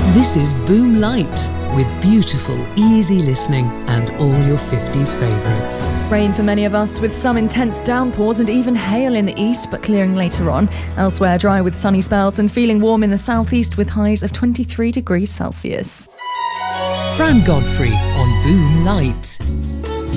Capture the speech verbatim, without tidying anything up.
This is Boom Light, with beautiful, easy listening and all your fifties favourites. Rain for many of us, with some intense downpours and even hail in the east, but clearing later on. Elsewhere, dry with sunny spells and feeling warm in the southeast with highs of twenty-three degrees Celsius. Fran Godfrey on Boom Light.